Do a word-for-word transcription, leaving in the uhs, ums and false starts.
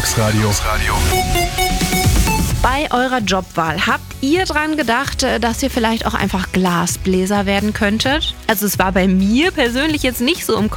Box Radio. Bei eurer Jobwahl, habt ihr dran gedacht, dass ihr vielleicht auch einfach Glasbläser werden könntet? Also es war bei mir persönlich jetzt nicht so im